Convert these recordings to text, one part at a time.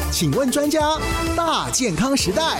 请问专家，大健康时代。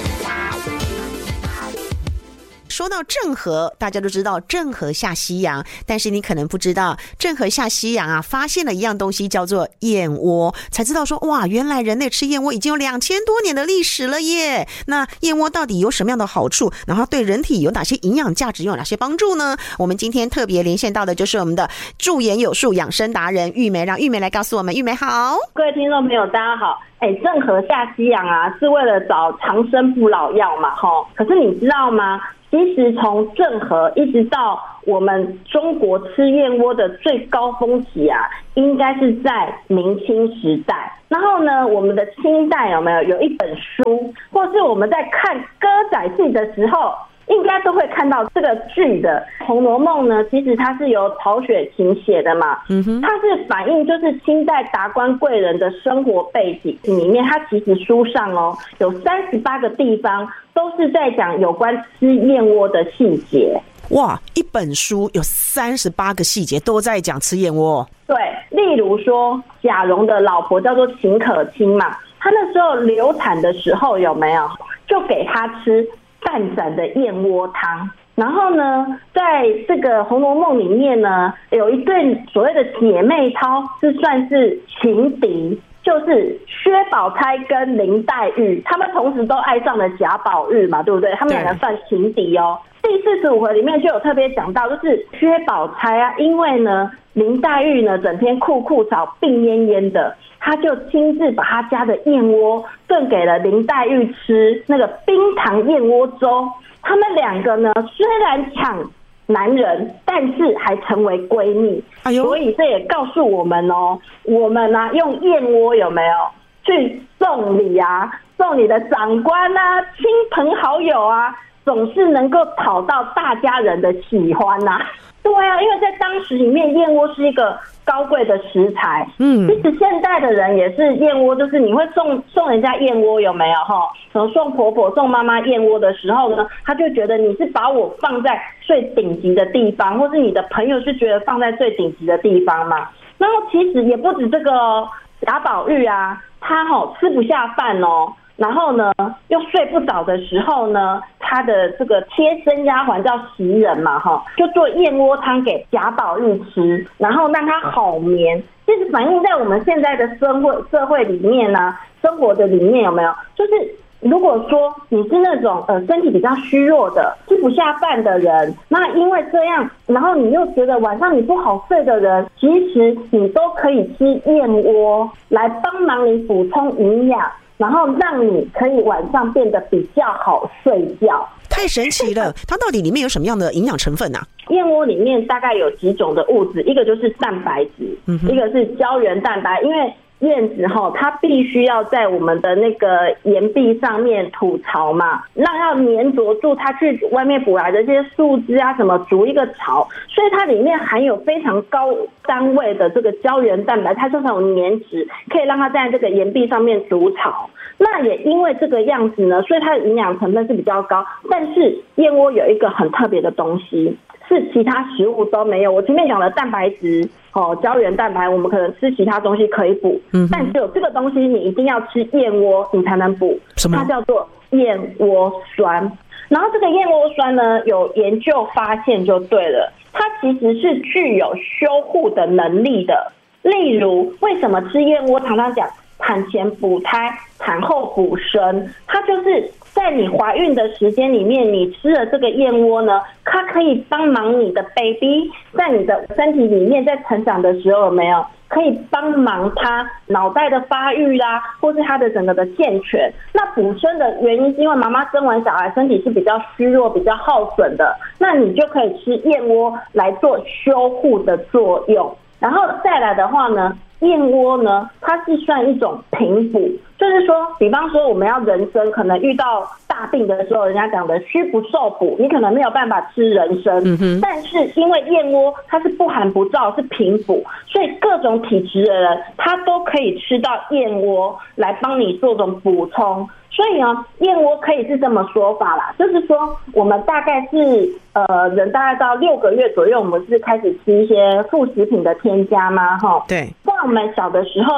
说到郑和，大家都知道郑和下西洋，但是你可能不知道，郑和下西洋啊，发现了一样东西叫做燕窝，才知道说哇，原来人类吃燕窝已经有2000多年的历史了耶。那燕窝到底有什么样的好处？然后对人体有哪些营养价值，有哪些帮助呢？我们今天特别连线到的就是我们的驻颜有术养生达人玉梅，让玉梅来告诉我们。玉梅好。 各位听众朋友大家好。郑和下西洋啊，是为了找长生不老药嘛，可是你知道吗？其实从郑和一直到我们中国吃燕窝的最高峰期啊，应该是在明清时代。然后呢，我们的清代有一本书，或是我们在看歌仔戏的时候，应该都会看到这个剧的《红楼梦》呢，其实它是由曹雪芹写的嘛，它是反映就是清代达官贵人的生活背景里面，它其实书上有38个地方都是在讲有关吃燕窝的细节。 哇，一本书有38个细节都在讲吃燕窝。 对，例如说贾蓉的老婆叫做秦可卿嘛，她那时候流产的时候就给她吃半盏的燕窝汤。然后呢，在这个《红楼梦》里面呢，有一对所谓的姐妹淘是算是情敌，就是薛宝钗跟林黛玉，他们同时都爱上了贾宝玉嘛，对不对？他们两个算情敌哦。第45回里面就有特别讲到，就是薛宝钗啊，因为呢林黛玉呢整天酷吵病恹恹的，他就亲自把他家的燕窝炖给了林黛玉吃，那个冰糖燕窝粥。他们两个呢虽然抢男人，但是还成为闺蜜。所以这也告诉我们我们用燕窝去送礼啊，送你的长官啊、亲朋好友啊，总是能够讨到大家人的喜欢啊。对啊，因为在当时里面，燕窝是一个高贵的食材。其实现代的人也是燕窝，就是你会送人家燕窝可能送婆婆、送妈妈燕窝的时候呢，他就觉得你是把我放在最顶级的地方，或是你的朋友是觉得放在最顶级的地方嘛。然后其实也不止这个贾宝玉啊，他吃不下饭然后呢又睡不着的时候呢，他的这个贴身丫鬟叫袭人嘛就做燕窝汤给贾宝玉吃，然后让他好眠。其实反映在我们现在的社会里面生活的里面就是如果说你是那种身体比较虚弱的、吃不下饭的人，那因为这样，然后你又觉得晚上你不好睡的人，其实你都可以吃燕窝来帮忙你补充营养，然后让你可以晚上变得比较好睡觉。 太神奇了！它到底里面有什么样的营养成分啊？ 燕窝里面大概有几种的物质，一个就是蛋白质，一个是胶原蛋白，因为燕子它必须要在我们的那个岩壁上面吐槽嘛，让要粘着住它去外面捕来的这些树枝啊什么筑一个巢，所以它里面含有非常高单位的这个胶原蛋白，它就是有粘质，可以让它在这个岩壁上面筑巢。那也因为这个样子呢，所以它的营养成分是比较高。但是燕窝有一个很特别的东西，是其他食物都没有。我前面讲的蛋白质胶原蛋白，我们可能吃其他东西可以补，但只有这个东西你一定要吃燕窝你才能补。它叫做燕窝酸。然后这个燕窝酸呢，有研究发现就对了，它其实是具有修护的能力的。例如为什么吃燕窝常常讲产前补胎、产后补生，它就是在你怀孕的时间里面，你吃了这个燕窝呢，它可以帮忙你的 baby 在你的身体里面在成长的时候可以帮忙他脑袋的发育啦，或是他的整个的健全。那补生的原因是因为妈妈生完小孩身体是比较虚弱、比较耗损的，那你就可以吃燕窝来做修护的作用。然后再来的话呢，燕窝呢，它是算一种平补，就是说，比方说我们要人参，可能遇到大病的时候，人家讲的虚不受补，你可能没有办法吃人参，但是因为燕窝它是不寒不燥，是平补，所以各种体质的人他都可以吃到燕窝来帮你做种补充。所以呢，燕窝可以是这么说法啦，就是说我们大概是人大概到6个月左右，我们是开始吃一些副食品的添加嘛， 对。 在我们小的时候呢，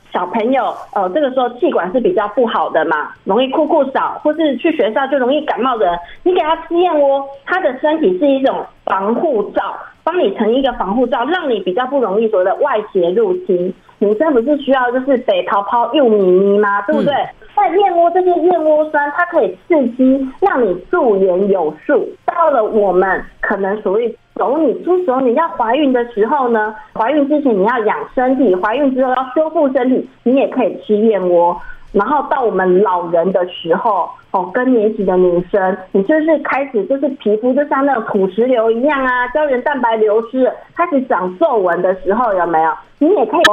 小朋友这个时候气管是比较不好的嘛，容易酷少，或是去学校就容易感冒的人，你给他吃燕窝，他的身体是一种防护罩，帮你成一个防护罩，让你比较不容易所谓的外邪入侵。女生不是需要就是北泡泡幼咪咪吗？对不对？那燕窝这些燕窝酸，它可以刺激，让你驻颜有术。到了我们可能所谓出手你要怀孕的时候呢，怀孕之前你要养身体，怀孕之后要修复身体，你也可以吃燕窝。然后到我们老人的时候，更年期的女生，你就是开始就是皮肤就像那种土石流一样啊，胶原蛋白流失，开始长皱纹的时候，有没有？你也可以